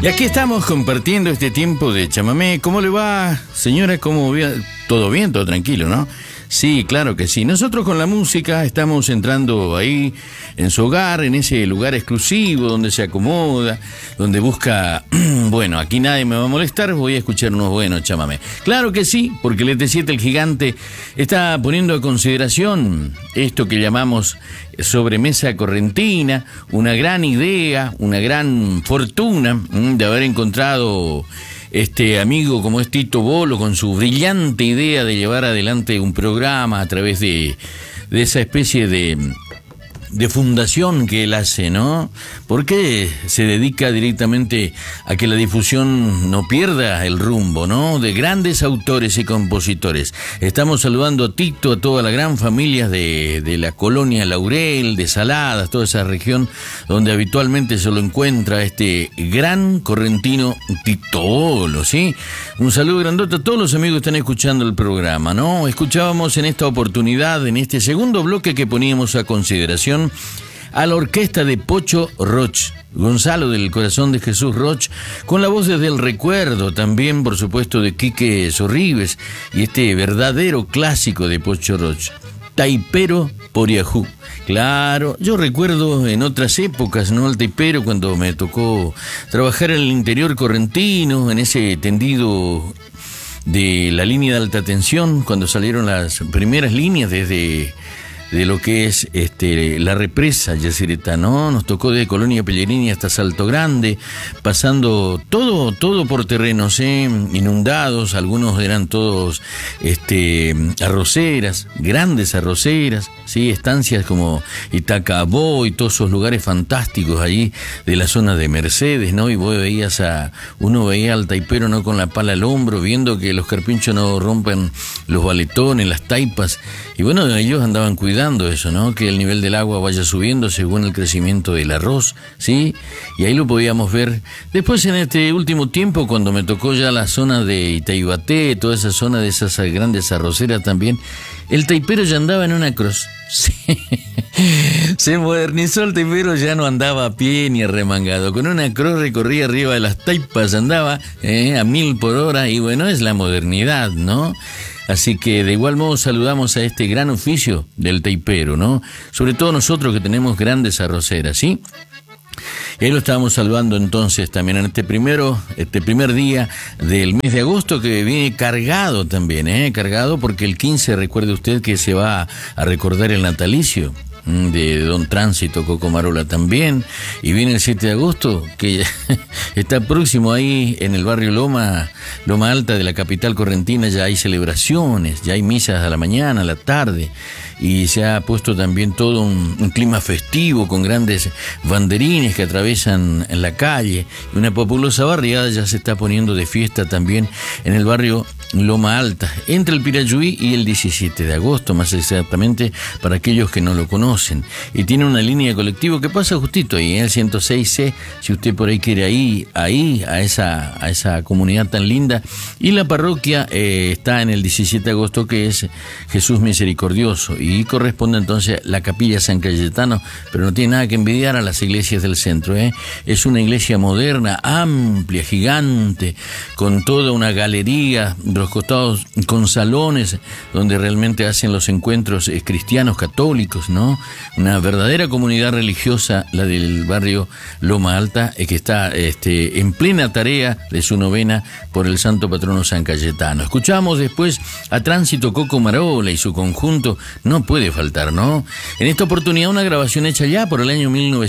Y aquí estamos compartiendo este tiempo de chamamé. ¿Cómo le va, señora? ¿Cómo va? ¿Todo bien? ¿Todo tranquilo, no? Sí, claro que sí. Nosotros con la música estamos entrando ahí en su hogar, en ese lugar exclusivo donde se acomoda, donde busca, bueno, aquí nadie me va a molestar, voy a escuchar unos buenos chamamé. Claro que sí, porque el ET7, el gigante, está poniendo a consideración esto que llamamos sobremesa correntina, una gran idea, una gran fortuna de haber encontrado este amigo como es Tito Bolo con su brillante idea de llevar adelante un programa a través de esa especie de fundación que él hace, ¿no? Porque se dedica directamente a que la difusión no pierda el rumbo, ¿no? De grandes autores y compositores. Estamos saludando a Tito, a toda la gran familia de la colonia Laurel, de Saladas, toda esa región donde habitualmente se lo encuentra este gran correntino Tito Bolo, ¿sí? Un saludo grandote a todos los amigos que están escuchando el programa, ¿no? Escuchábamos en esta oportunidad, en este segundo bloque que poníamos a consideración, a la orquesta de Pocho Roch, Gonzalo del Corazón de Jesús Roch, con la voz desde el recuerdo también, por supuesto, de Quique Sorribes, y este verdadero clásico de Pocho Roch, Taipero Poriajú. Claro, yo recuerdo en otras épocas, ¿no? El taipero, cuando me tocó trabajar en el interior correntino, en ese tendido de la línea de alta tensión, cuando salieron las primeras líneas desde de lo que es la represa Yacyretá, ¿no? Nos tocó de Colonia Pellegrini hasta Salto Grande, pasando todo por terrenos inundados, algunos eran todos arroceras, grandes arroceras, ¿sí? Estancias como Itacabó y todos esos lugares fantásticos allí de la zona de Mercedes, ¿no? Y uno veía al taipero, ¿no? Con la pala al hombro, viendo que los carpinchos no rompen los baletones, las taipas, y bueno, ellos andaban cuidando eso, ¿no? Que el nivel del agua vaya subiendo según el crecimiento del arroz, ¿sí? Y ahí lo podíamos ver. Después, en este último tiempo, cuando me tocó ya la zona de Itaibaté, toda esa zona de esas grandes arroceras también, el taipero ya andaba en una cruz. Sí. Se modernizó el taipero, ya no andaba a pie ni arremangado. Con una cruz recorría arriba de las taipas, andaba a 1000 por hora, y bueno, es la modernidad, ¿no? Así que de igual modo saludamos a este gran oficio del taipero, ¿no? Sobre todo nosotros que tenemos grandes arroceras, ¿sí? Y ahí lo estábamos saludando entonces también en este primer día del mes de agosto, que viene cargado también, cargado porque el 15, recuerde usted que se va a recordar el natalicio de Don Tránsito Coco Marola también, y viene el 7 de agosto, que está próximo ahí en el barrio Loma Alta de la capital correntina. Ya hay celebraciones, ya hay misas a la mañana, a la tarde, y se ha puesto también todo un clima festivo con grandes banderines que atravesan en la calle, y una populosa barriada ya se está poniendo de fiesta también en el barrio Loma Alta, entre el Pirayuí y el 17 de agosto, más exactamente para aquellos que no lo conocen. Y tiene una línea de colectivo que pasa justito ahí, el 106C, si usted por ahí quiere ir a esa comunidad tan linda. Y la parroquia está en el 17 de agosto, que es Jesús Misericordioso, y corresponde entonces la capilla San Cayetano, pero no tiene nada que envidiar a las iglesias del centro, Es una iglesia moderna, amplia, gigante, con toda una galería de los costados, con salones donde realmente hacen los encuentros cristianos católicos, ¿no? Una verdadera comunidad religiosa, la del barrio Loma Alta, que está en plena tarea de su novena por el santo patrono San Cayetano. Escuchamos después a Tránsito Coco Marola y su conjunto No Puede Faltar, ¿no? En esta oportunidad una grabación hecha ya por el año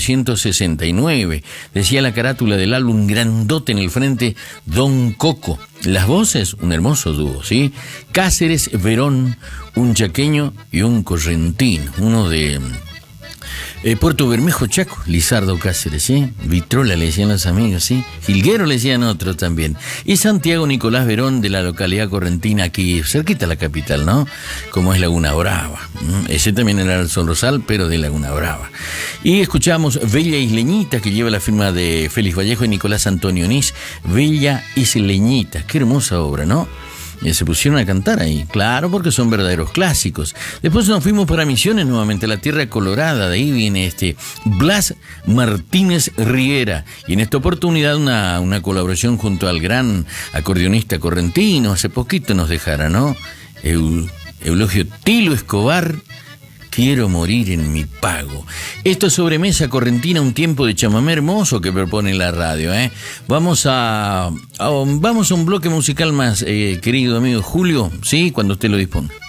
1969. Decía la carátula del álbum grandote en el frente, Don Coco. Las voces, un hermoso dúo, ¿sí? Cáceres Verón, un chaqueño y un correntino, uno de Puerto Bermejo, Chaco, Lizardo Cáceres, ¿sí? Vitrola le decían los amigos, ¿sí? Jilguero le decían otros también. Y Santiago Nicolás Verón, de la localidad correntina, aquí cerquita a la capital, ¿no? Como es Laguna Brava. Ese también era el Sol Rosal, pero de Laguna Brava. Y escuchamos Bella Isleñita, que lleva la firma de Félix Vallejo y Nicolás Antonio Nis. Bella Isleñita, qué hermosa obra, ¿no? se pusieron a cantar ahí, claro, porque son verdaderos clásicos. Después nos fuimos para Misiones nuevamente, la Tierra Colorada, de ahí viene Blas Martínez Riera, y en esta oportunidad una colaboración junto al gran acordeonista correntino, hace poquito nos dejara, ¿no? Eulogio Tilo Escobar, Quiero morir en mi pago. Esto es Sobremesa Correntina, un tiempo de chamamé hermoso que propone la radio, ¿eh? Vamos a un bloque musical más, querido amigo Julio, ¿sí? Cuando usted lo disponga.